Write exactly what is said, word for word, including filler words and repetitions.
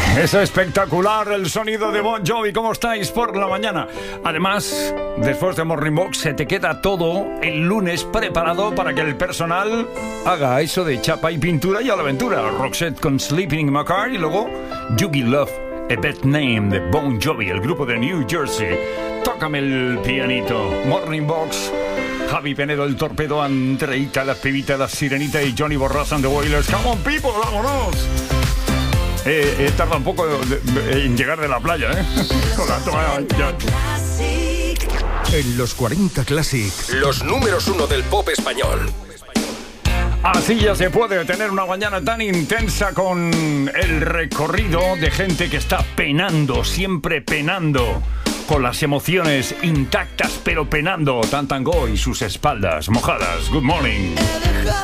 Es espectacular el sonido de Bon Jovi. ¿Cómo estáis por la mañana? Además, después de Morning Box se te queda todo el lunes preparado para que el personal haga eso de chapa y pintura y a la aventura. Roxette con Sleeping in My Car y luego You Give Love a Bad Name de Bon Jovi, el grupo de New Jersey. Tócame el pianito. Morning Box, Javi Penedo, el Torpedo, Andreita, las Pibitas, la Sirenita y Johnny Borras and the Wailers. Come on, people, vámonos. Eh, eh, tarda un poco de, de, en llegar de la playa, ¿eh? Con la toalla, ya. En los cuarenta Classic, los números uno del pop español. Así ya se puede tener una mañana tan intensa con el recorrido de gente que está penando, siempre penando, con las emociones intactas pero penando. Tantango y sus espaldas mojadas. Good morning.